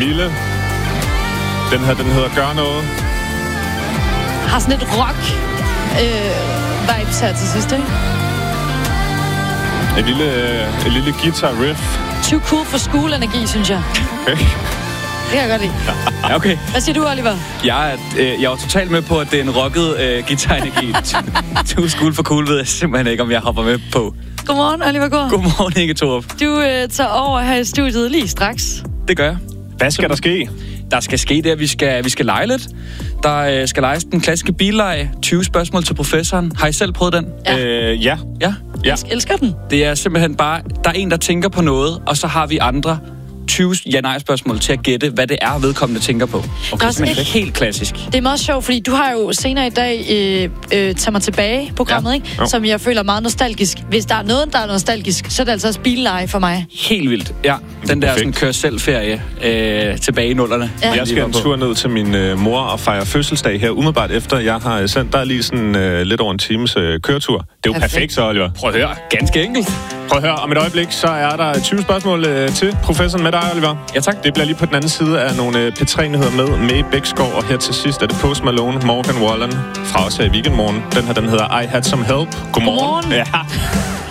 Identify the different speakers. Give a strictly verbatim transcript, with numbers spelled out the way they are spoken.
Speaker 1: Mille. Den her, den hedder Gør Noget.
Speaker 2: Har sådan et rock øh, vibes her til sidst, ikke?
Speaker 1: Et lille, øh, et lille guitar riff.
Speaker 2: Too cool for school-energi, synes jeg.
Speaker 1: Okay.
Speaker 2: Det kan jeg godt lide.
Speaker 3: Ja, okay.
Speaker 2: Hvad siger du, Oliver?
Speaker 3: Jeg er, øh, jeg er totalt med på, at det er en rocket øh, guitar-energi. Too school for cool ved jeg simpelthen ikke, om jeg hopper med på.
Speaker 2: Godmorgen, Oliver Gård.
Speaker 3: Godmorgen, Inge Thorup.
Speaker 2: Du øh, tager over her i studiet lige straks.
Speaker 3: Det gør jeg.
Speaker 1: Hvad skal der ske?
Speaker 3: Der skal ske det, at vi skal, vi skal lege lidt. Der øh, skal leges den klassiske billeje. tyve spørgsmål til professoren. Har I selv prøvet den?
Speaker 2: Ja.
Speaker 1: Øh, ja.
Speaker 3: Ja.
Speaker 2: Jeg elsker den.
Speaker 3: Det er simpelthen bare, der er en, der tænker på noget, og så har vi andre tyve ja-nej-spørgsmål til at gætte, hvad det er, vedkommende tænker på. Okay,
Speaker 2: også
Speaker 3: men
Speaker 2: et-
Speaker 3: det er helt klassisk.
Speaker 2: Det er meget sjovt, fordi du har jo senere i dag øh, øh, Tag mig tilbage programmet,
Speaker 3: Ja.
Speaker 2: ikke?
Speaker 1: Jo.
Speaker 2: Som jeg føler er meget nostalgisk. Hvis der er noget, der er nostalgisk, så er det altså også billeje for mig.
Speaker 3: Helt vildt. Ja, den der
Speaker 1: Perfekt.
Speaker 3: sådan kør-selv-ferie øh, tilbage i nullerne.
Speaker 2: Ja.
Speaker 1: Jeg skal en tur ned til min øh, mor og fejre fødselsdag her, umiddelbart efter jeg har sendt. Der er lige sådan øh, lidt over en times øh, køretur. Det er jo
Speaker 2: Perfekt.
Speaker 1: perfekt, så Oliver.
Speaker 3: Prøv at høre. Ganske enkelt.
Speaker 1: Prøv at høre, om et øjeblik, så er der tyve spørgsmål øh, til professoren med dig, Oliver.
Speaker 3: Ja, tak.
Speaker 1: Det bliver lige på den anden side af nogle øh, P tre-nyheder med May Bækskov, og her til sidst er det Post Malone, Morgan Wallen fra os her i Weekendmorgen. Den her, den hedder I Had Some Help. Godmorgen.
Speaker 2: Godmorgen.
Speaker 1: Ja.